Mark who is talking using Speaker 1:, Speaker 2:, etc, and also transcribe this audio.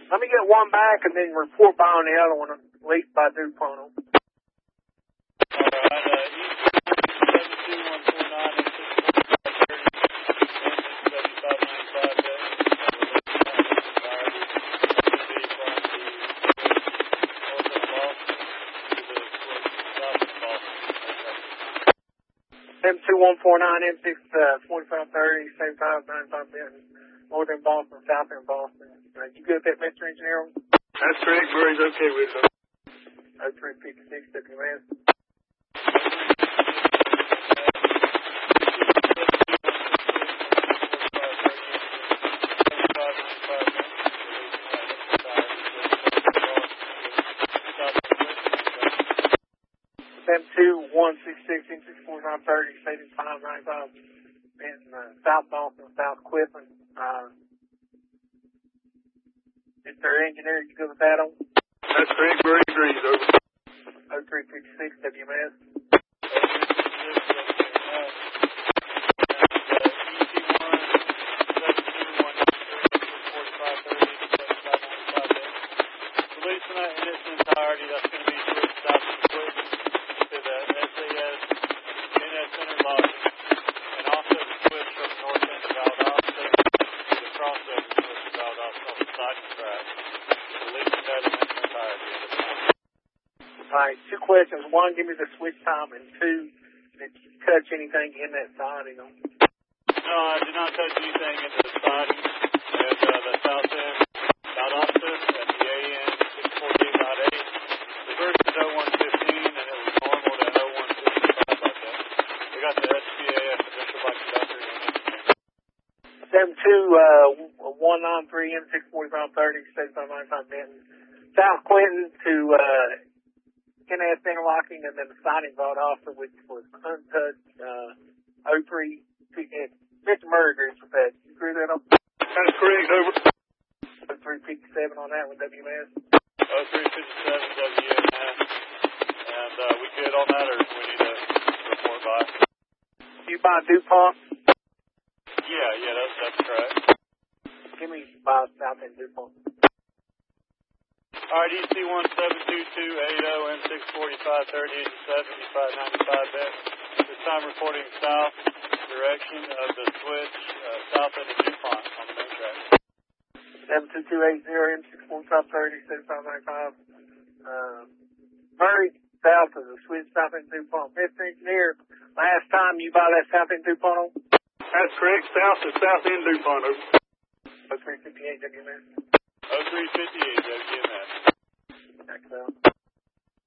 Speaker 1: Let me get one back and then report back on the other one, leaked by DuPont. M2149, M6, 4530, 7595 Benton, northern Boston, south end Boston. You good with that, Mr. Engineer?
Speaker 2: That's correct, Murray's okay with it.
Speaker 1: 0356 WS. M2166, M64930, 7595 Benton, south Boston, south Clifton. Mr. Engineer, you good with that on?
Speaker 2: That's correct, Murray agrees, over.
Speaker 1: 0356 WMS.
Speaker 3: Releasing that in its entirety, that's going to be switch stop and switch to the SAS NS interlock, and also the switch from north end of Valdosta to the crossover switch of Valdosta on the side track. Releasing that in its entirety.
Speaker 1: Alright, two questions. One, give me the switch time, and two, did you touch anything in that siding?
Speaker 3: No, I did not touch anything into the siding at the south end Valdosta at the AN 648.8. The first is 0115 and it was normal to 0155 like that. We got the SPAF official by conductor in it.
Speaker 1: 72193 M64530 7595 Benton, South Clinton to NS interlocking, and then the siding Valdosta, which was untouched. 03. Mr. Murray agrees with that. You agree with that?
Speaker 2: That's correct, over.
Speaker 1: 0357 on that one, WMS.
Speaker 3: 0357 WMS. And we good on that, or do we need to report by?
Speaker 1: You buy DuPont?
Speaker 3: Yeah, that's correct.
Speaker 1: Give me by South End DuPont.
Speaker 3: Alright, EC 172280 M64530 7595 Benton. This time reporting south direction of the switch, south end of DuPont on the main track.
Speaker 1: 72280 M64530 7595. Murray, south of the switch, south end DuPont. Mr. Engineer, last time you buy that south end DuPont?
Speaker 2: That's correct, south to south end DuPont, over.
Speaker 1: 0358 WMS.
Speaker 3: 0358 WMS.